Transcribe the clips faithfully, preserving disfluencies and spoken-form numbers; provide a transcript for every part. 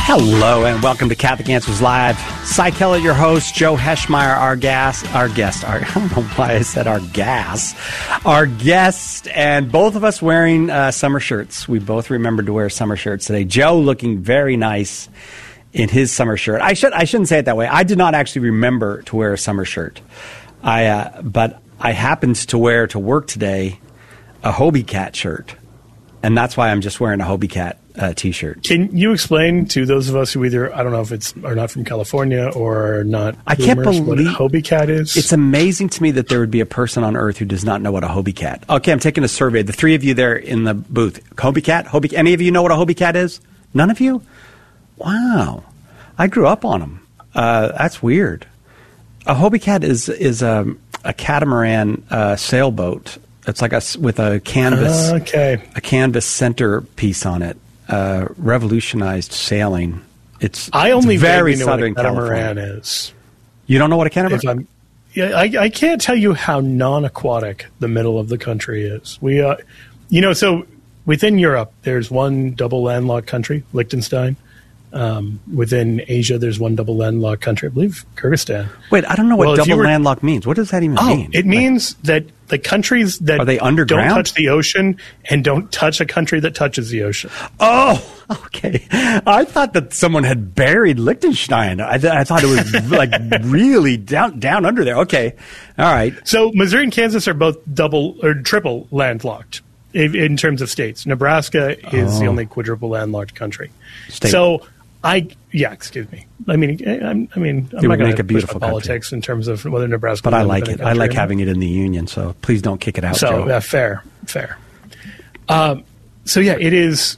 Hello and welcome to Catholic Answers Live. Cy Kellett, your host, Joe Heschmeyer, our gas, our guest. Our, I don't know why I said our gas, our guest, and both of us wearing uh, summer shirts. We both remembered to wear summer shirts today. Joe looking very nice in his summer shirt. I should I shouldn't say it that way. I did not actually remember to wear a summer shirt. I uh, but I happened to wear to work today a Hobie Cat shirt, and that's why I'm just wearing a Hobie Cat Uh, t-shirt. Can you explain to those of us who either, I don't know if it's are not from California or not I can't believe what a Hobie Cat is? It's amazing to me that there would be a person on earth who does not know what a Hobie Cat. Okay, I'm taking a survey. The three of you there in the booth. Hobie Cat? Hobie, any of you know what a Hobie Cat is? None of you? Wow. I grew up on them. Uh, that's weird. A Hobie Cat is is a, a catamaran uh, sailboat. It's like a, with a canvas, uh, okay. a canvas centerpiece on it. Uh, revolutionized sailing. It's I only it's very know Southern what a catamaran California. is. You don't know what a catamaran? Yeah, I, I can't tell you how non-aquatic the middle of the country is. We, uh, you know, so within Europe, there's one double landlocked country, Liechtenstein. Um, within Asia, there's one double landlocked country, I believe, Kyrgyzstan. Wait, I don't know what well, double were, landlocked means. What does that even oh, mean? It means that the countries that Are they underground? don't touch the ocean and don't touch a country that touches the ocean. Oh, okay. I thought that someone had buried Liechtenstein. I, th- I thought it was like really down down under there. Okay, all right. So Missouri and Kansas are both double or triple landlocked in, in terms of states. Nebraska is oh. the only quadruple landlocked country. State. So I yeah, excuse me. I mean, I, I mean, I'm it not would going make to a beautiful push politics in terms of whether Nebraska. But I like it. I like having it in the union. So please don't kick it out. So Joe. Uh, fair, fair. Um, so yeah, it is.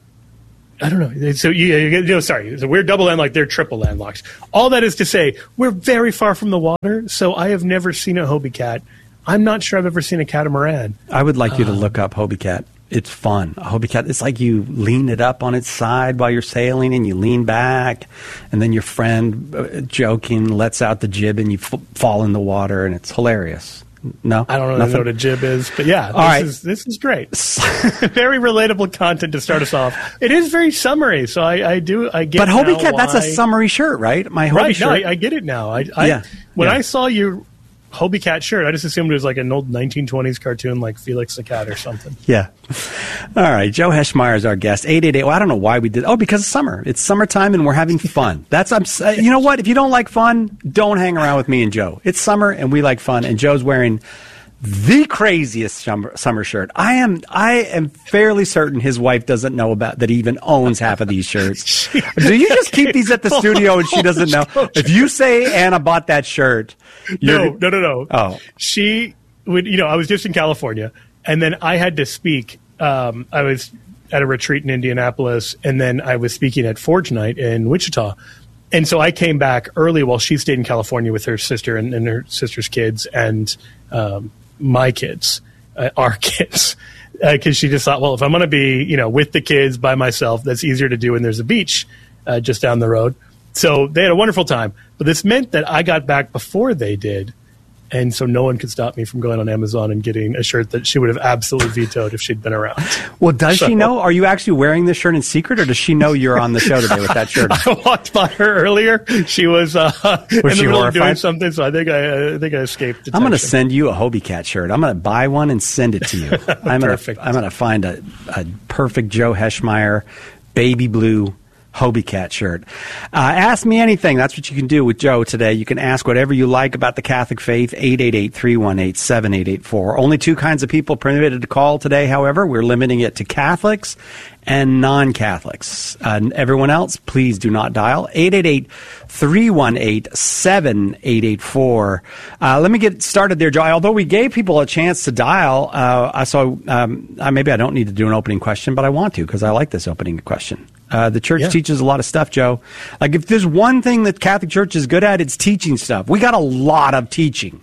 I don't know. So you, you know, sorry. So we're double landlocked. They're triple landlocked. All that is to say, we're very far from the water. So I have never seen a Hobie Cat. I'm not sure I've ever seen a catamaran. I would like you to look up Hobie Cat. It's fun. A Hobie Cat, it's like you lean it up on its side while you're sailing and you lean back, and then your friend, uh, joking, lets out the jib and you f- fall in the water, and it's hilarious. No? I don't really Nothing? know what a jib is, but yeah, All this, right. is, this is great. Very relatable content to start us off. It is very summery, so I, I do, I get But Hobie now Cat, why... that's a summery shirt, right? My Hobie right, shirt. no, I, I get it now. I, I yeah. When yeah. I saw your Hobie Cat shirt, I just assumed it was like an old nineteen twenties cartoon like Felix the Cat or something. Yeah. All right. Joe Heschmeyer is our guest. eight eight eight. Well, I don't know why we did. Oh, because it's summer. It's summertime and we're having fun. That's, I'm, you know what? If you don't like fun, don't hang around with me and Joe. It's summer and we like fun. And Joe's wearing the craziest summer, summer shirt. I am I am fairly certain his wife doesn't know about that he even owns half of these shirts. Do you just keep these at the studio and she doesn't know? If you say Anna bought that shirt, no, no, no, no. Oh, she would. You know, I was just in California, and then I had to speak. Um, I was at a retreat in Indianapolis, and then I was speaking at Forge Night in Wichita. And so I came back early while she stayed in California with her sister and, and her sister's kids and um, my kids, uh, our kids, because uh, she just thought, well, if I'm going to be, you know, with the kids by myself, that's easier to do when there's a beach uh, just down the road. So they had a wonderful time. But this meant that I got back before they did. And so no one could stop me from going on Amazon and getting a shirt that she would have absolutely vetoed if she'd been around. Well, does so, she know? Are you actually wearing this shirt in secret, or does she know you're on the show today with that shirt? I walked by her earlier. She was, uh, was in the she middle horrified? of doing something, so I think I, I think I escaped detection. I'm going to send you a Hobie Cat shirt. I'm going to buy one and send it to you. I'm going to I'm going to find a, a perfect Joe Heschmeyer baby blue Hobie Cat shirt. Uh, ask me anything. That's what you can do with Joe today. You can ask whatever you like about the Catholic faith. eight eight eight, three one eight, seven eight eight four. Only two kinds of people permitted to call today, however. We're limiting it to Catholics and non-Catholics. Uh, everyone else, please do not dial. eight eight eight, three one eight, seven eight eight four. Uh, let me get started there, Joe. Although we gave people a chance to dial, uh, so um, maybe I don't need to do an opening question, but I want to because I like this opening question. Uh, the church yeah. teaches a lot of stuff, Joe. Like, if there's one thing that Catholic Church is good at, it's teaching stuff. We got a lot of teaching.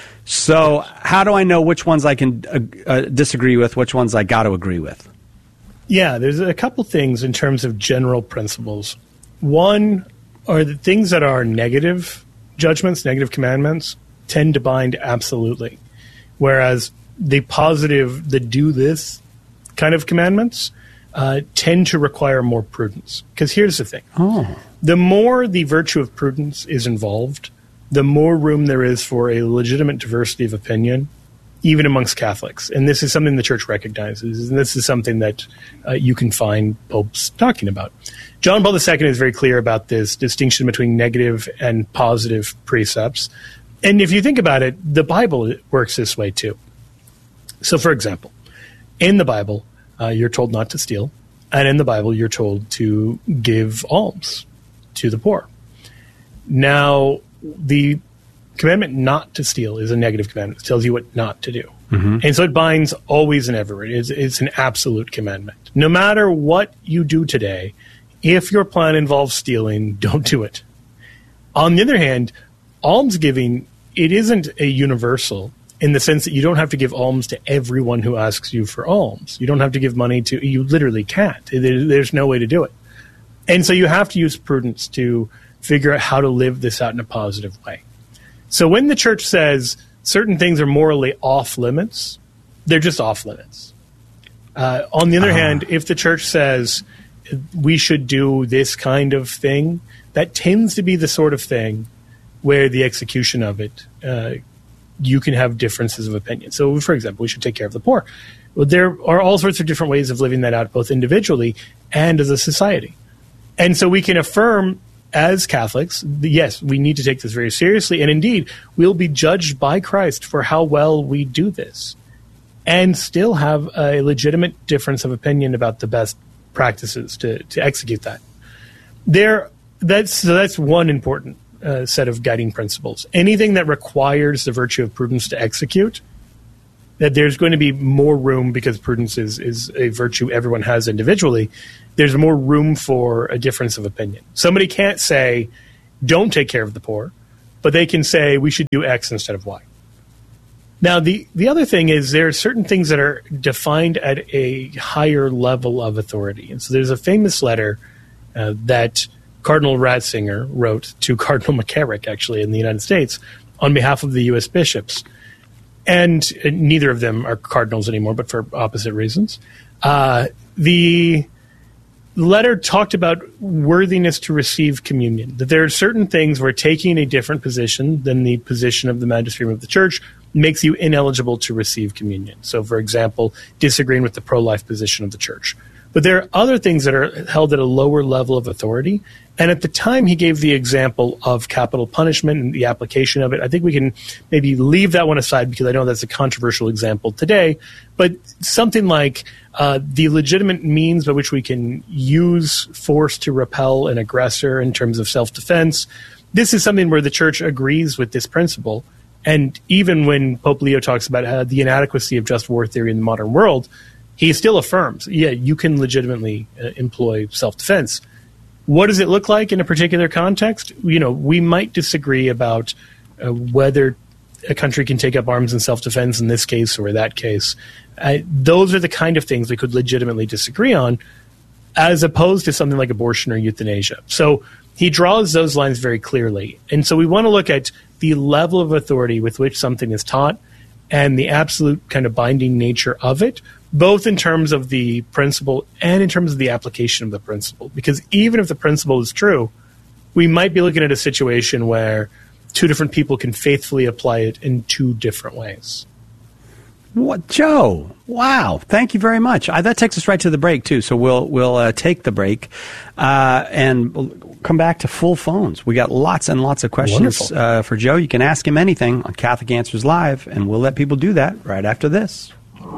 So how do I know which ones I can uh, uh, disagree with, which ones I got to agree with? Yeah, there's a couple things in terms of general principles. One are the things that are negative judgments, negative commandments, tend to bind absolutely. Whereas the positive, the do this kind of commandments, uh, tend to require more prudence. Because here's the thing. Oh. The more the virtue of prudence is involved, the more room there is for a legitimate diversity of opinion, even amongst Catholics. And this is something the Church recognizes, and this is something that uh, you can find popes talking about. John Paul the Second is very clear about this distinction between negative and positive precepts. And if you think about it, the Bible works this way too. So, for example, in the Bible, uh, you're told not to steal, and in the Bible, you're told to give alms to the poor. Now, the commandment not to steal is a negative commandment. It tells you what not to do. Mm-hmm. And so it binds always and ever. It is, it's an absolute commandment. No matter what you do today, if your plan involves stealing, don't do it. On the other hand, almsgiving, it isn't a universal in the sense that you don't have to give alms to everyone who asks you for alms. You don't have to give money to, you literally can't. There, there's no way to do it. And so you have to use prudence to figure out how to live this out in a positive way. So when the Church says certain things are morally off limits, they're just off limits. Uh, on the other uh-huh. hand, if the Church says we should do this kind of thing, that tends to be the sort of thing where the execution of it, uh, you can have differences of opinion. So, for example, we should take care of the poor. Well, there are all sorts of different ways of living that out, both individually and as a society. And so we can affirm as Catholics, yes, we need to take this very seriously. And indeed, we'll be judged by Christ for how well we do this and still have a legitimate difference of opinion about the best practices to, to execute that. There, that's, so that's one important uh, set of guiding principles. Anything that requires the virtue of prudence to execute, that there's going to be more room, because prudence is, is a virtue everyone has individually, there's more room for a difference of opinion. Somebody can't say, don't take care of the poor, but they can say we should do X instead of Y. Now, the, the other thing is there are certain things that are defined at a higher level of authority. And so there's a famous letter uh, that Cardinal Ratzinger wrote to Cardinal McCarrick, actually, in the United States, on behalf of the U S bishops. And uh, neither of them are cardinals anymore, but for opposite reasons. Uh, the letter talked about worthiness to receive communion, that there are certain things where taking a different position than the position of the magisterium of the Church makes you ineligible to receive communion. So, for example, disagreeing with the pro-life position of the Church. But there are other things that are held at a lower level of authority. And at the time he gave the example of capital punishment and the application of it, I think we can maybe leave that one aside because I know that's a controversial example today. But something like uh, the legitimate means by which we can use force to repel an aggressor in terms of self-defense, this is something where the Church agrees with this principle. And even when Pope Leo talks about uh, the inadequacy of just war theory in the modern world, he still affirms, yeah, you can legitimately uh, employ self-defense. What does it look like in a particular context? You know, we might disagree about uh, whether a country can take up arms in self-defense in this case or that case. Uh, those are the kind of things we could legitimately disagree on, as opposed to something like abortion or euthanasia. So he draws those lines very clearly. And so we want to look at the level of authority with which something is taught and the absolute kind of binding nature of it, both in terms of the principle and in terms of the application of the principle. Because even if the principle is true, we might be looking at a situation where two different people can faithfully apply it in two different ways. What, Joe? Wow! Thank you very much. I, that takes us right to the break too. So we'll we'll uh, take the break uh, and we'll come back to full phones. We got lots and lots of questions uh, for Joe. You can ask him anything on Catholic Answers Live, and we'll let people do that right after this.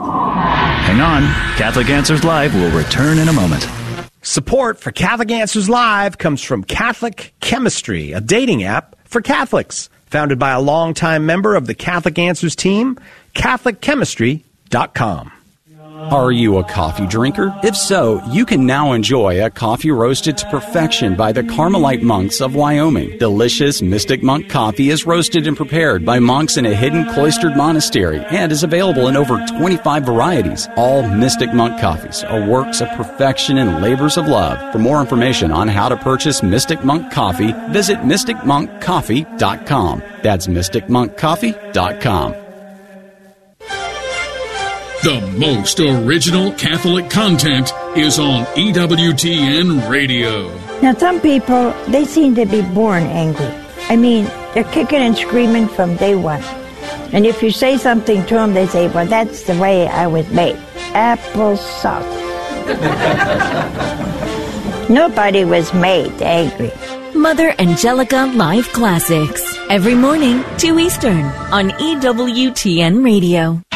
Hang on. Catholic Answers Live will return in a moment. Support for Catholic Answers Live comes from Catholic Chemistry, a dating app for Catholics. Founded by a longtime member of the Catholic Answers team, Catholic Chemistry dot com. Are you a coffee drinker? If so, you can now enjoy a coffee roasted to perfection by the Carmelite monks of Wyoming. Delicious Mystic Monk coffee is roasted and prepared by monks in a hidden cloistered monastery and is available in over twenty-five varieties. All Mystic Monk coffees are works of perfection and labors of love. For more information on how to purchase Mystic Monk coffee, visit mystic monk coffee dot com. That's mystic monk coffee dot com. The most original Catholic content is on E W T N Radio. Now, some people, they seem to be born angry. I mean, they're kicking and screaming from day one. And if you say something to them, they say, well, that's the way I was made. Applesauce. Nobody was made angry. Mother Angelica Live Classics. Every morning, two Eastern, on E W T N Radio.